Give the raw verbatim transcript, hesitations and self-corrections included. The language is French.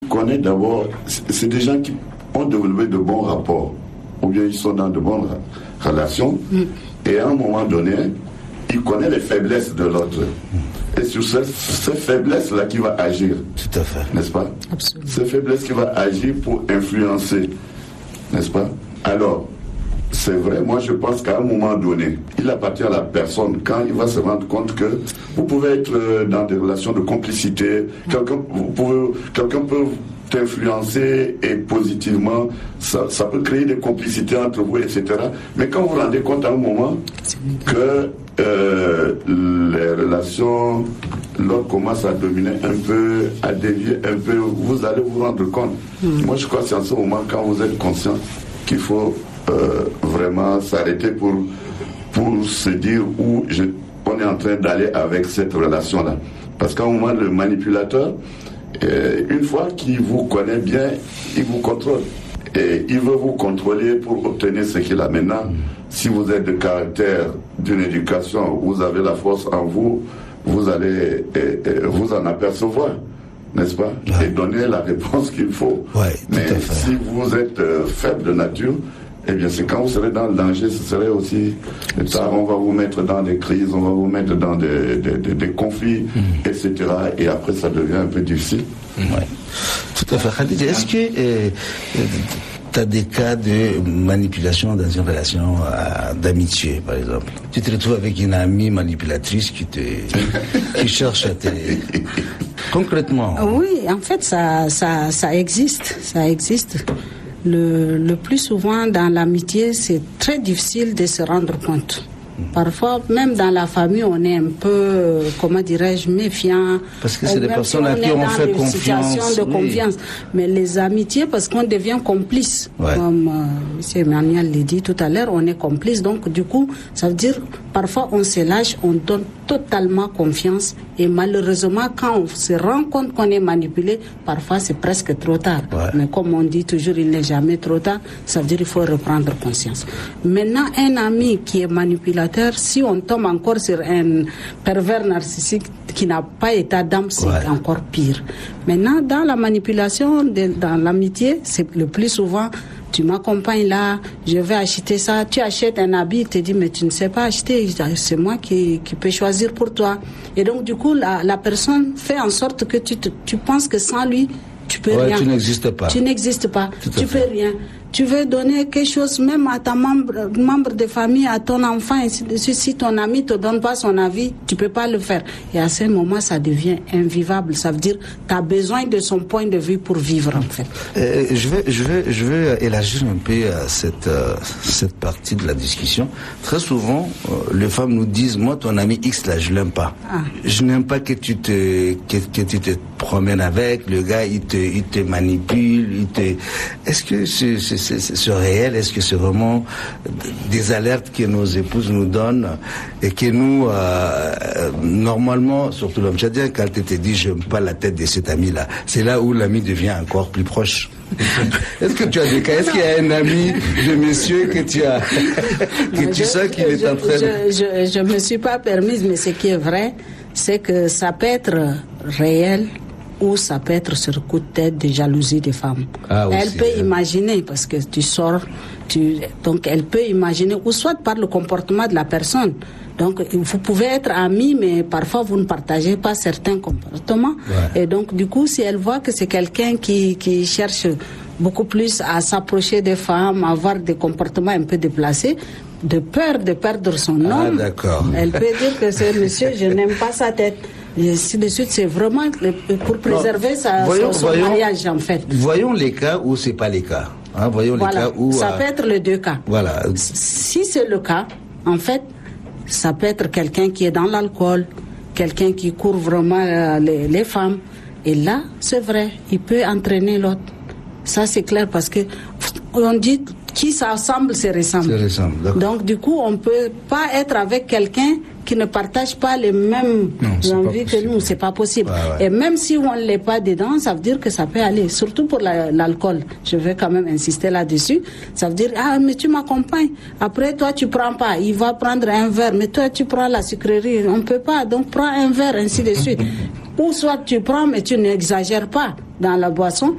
connaît d'abord, c'est des gens qui ont développé de bons rapports, ou bien ils sont dans de bonnes relations, mm. et à un moment donné, il connaît les faiblesses de l'autre. Et sur ces, ces faiblesses-là qu'il va agir. Tout à fait. N'est-ce pas? Absolument. Ces faiblesses qu'il va agir pour influencer. N'est-ce pas? Alors, c'est vrai, moi je pense qu'à un moment donné, il appartient à la personne, quand il va se rendre compte que vous pouvez être dans des relations de complicité, quelqu'un, vous pouvez, quelqu'un peut t'influencer et positivement, ça, ça peut créer des complicités entre vous, et cetera. Mais quand vous vous rendez compte à un moment que euh, les relations, l'autre commence à dominer un peu, à dévier un peu, vous allez vous rendre compte. Mmh. Moi je crois que c'est en ce moment, quand vous êtes conscient qu'il faut euh, vraiment s'arrêter pour, pour se dire où je, on est en train d'aller avec cette relation-là. Parce qu'à un moment, le manipulateur, euh, une fois qu'il vous connaît bien, il vous contrôle. Et il veut vous contrôler pour obtenir ce qu'il a. Maintenant, si vous êtes de caractère d'une éducation, vous avez la force en vous, vous allez et, et, vous en apercevoir, n'est-ce pas? Ouais. Et donner la réponse qu'il faut. Ouais, mais si vous êtes euh, faible de nature, eh bien c'est quand vous serez dans le danger, ce serait aussi tard, on va vous mettre dans des crises, on va vous mettre dans des, des, des, des conflits, mmh. et cetera. Et après ça devient un peu difficile. Mmh. Ouais. Tout à fait. Khalid, est-ce que euh, tu as des cas de manipulation dans une relation euh, d'amitié, par exemple? Tu te retrouves avec une amie manipulatrice qui te qui cherche à te... Concrètement. Oui, en fait, ça, ça, ça existe, ça existe. Le, le plus souvent dans l'amitié, c'est très difficile de se rendre compte. Parfois, même dans la famille, on est un peu, comment dirais-je, méfiant. Parce que c'est des personnes à qui on fait confiance. De confiance. Oui. Mais les amitiés, parce qu'on devient complice. Ouais. Comme euh, M. Emmanuel l'a dit tout à l'heure, on est complice. Donc, du coup, ça veut dire, parfois, on se lâche, on donne totalement confiance. Et malheureusement, quand on se rend compte qu'on est manipulé, parfois, c'est presque trop tard. Ouais. Mais comme on dit toujours, il n'est jamais trop tard. Ça veut dire qu'il faut reprendre conscience. Maintenant, un ami qui est manipulateur, si on tombe encore sur un pervers narcissique qui n'a pas état d'âme, c'est ouais. encore pire. Maintenant, dans la manipulation, de, dans l'amitié, c'est le plus souvent, tu m'accompagnes là, je vais acheter ça, tu achètes un habit, tu te dis, mais tu ne sais pas acheter, c'est moi qui, qui peux choisir pour toi. Et donc, du coup, la, la personne fait en sorte que tu, te, tu penses que sans lui, tu peux ouais, rien. Tu n'existes pas. Tu n'existes pas. Tout tu peux rien. Tu veux donner quelque chose même à ta membre, membre de famille, à ton enfant, et si, si ton ami te donne pas son avis, tu peux pas le faire. Et à ce moment, ça devient invivable. Ça veut dire, tu as besoin de son point de vue pour vivre, en fait. Euh, je vais, je vais, je vais élargir un peu euh, cette, euh, cette partie de la discussion. Très souvent, euh, les femmes nous disent, moi, ton ami X, là, je l'aime pas. Ah. Je n'aime pas que tu te, que, que tu te promènes avec, le gars, il te, il te manipule, il te, est-ce que c'est, c'est C'est, c'est, c'est réel? Est-ce que c'est vraiment des alertes que nos épouses nous donnent et que nous, euh, normalement, surtout l'homme tchadien, quand tu te dis je n'aime pas la tête de cet ami-là, c'est là où l'ami devient encore plus proche. Est-ce que tu as des cas? Est-ce qu'il y a un ami de monsieur que tu as, que non, tu je, sais qu'il je, est en train de... Je, je, je me suis pas permise, mais ce qui est vrai, c'est que ça peut être réel, ou ça peut être sur le coup de tête de jalousie des femmes. Ah, elle aussi, peut hein. imaginer, parce que tu sors, tu, donc elle peut imaginer, ou soit par le comportement de la personne. Donc vous pouvez être amis, mais parfois vous ne partagez pas certains comportements. Ouais. Et donc du coup, si elle voit que c'est quelqu'un qui, qui cherche beaucoup plus à s'approcher des femmes, à avoir des comportements un peu déplacés, de peur de perdre son nom, ah, elle peut dire que ce monsieur, je n'aime pas sa tête. Et ainsi de suite, c'est vraiment pour préserver non, sa, voyons, son voyons, mariage, en fait. Voyons les cas où c'est pas les cas. Hein, voyons voilà, les cas où... Ça euh... peut être les deux cas. Voilà. Si c'est le cas, en fait, ça peut être quelqu'un qui est dans l'alcool, quelqu'un qui court vraiment euh, les, les femmes. Et là, c'est vrai, il peut entraîner l'autre. Ça, c'est clair, parce que on dit qui s'assemble se ressemble. Se ressemble, donc du coup, on ne peut pas être avec quelqu'un qui ne partage pas les mêmes non, envies que nous, c'est pas possible. Ouais, ouais. Et même si on ne l'est pas dedans, ça veut dire que ça peut aller, surtout pour la, l'alcool. Je vais quand même insister là-dessus. Ça veut dire, ah, mais tu m'accompagnes. Après, toi, tu prends pas. Il va prendre un verre, mais toi, tu prends la sucrerie. On ne peut pas, donc prends un verre, ainsi de suite. Ou soit tu prends, mais tu n'exagères pas dans la boisson.